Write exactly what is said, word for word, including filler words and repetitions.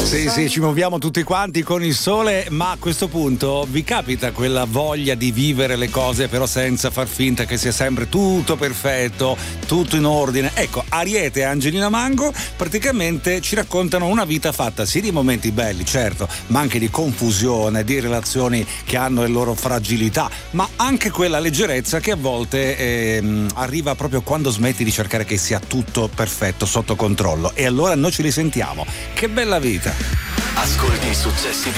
Sì, sì, ci muoviamo tutti quanti con il sole, ma a questo punto vi capita quella voglia di vivere le cose però senza far finta che sia sempre tutto perfetto, tutto in ordine? Ecco, Ariete e Angelina Mango praticamente ci raccontano una vita fatta sì di momenti belli, certo, ma anche di confusione, di relazioni che hanno le loro fragilità, ma anche quella leggerezza che a volte eh, arriva proprio quando smetti di cercare che sia tutto perfetto, sotto controllo. E allora noi ci risentiamo. Che bella vita! Ascolti i successi di